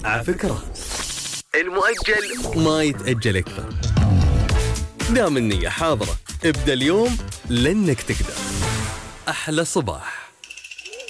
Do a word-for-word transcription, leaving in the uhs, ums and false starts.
على فكرة المؤجل ما يتأجل أكثر. دام النية حاضرة ابدأ اليوم لأنك تقدر. أحلى صباح.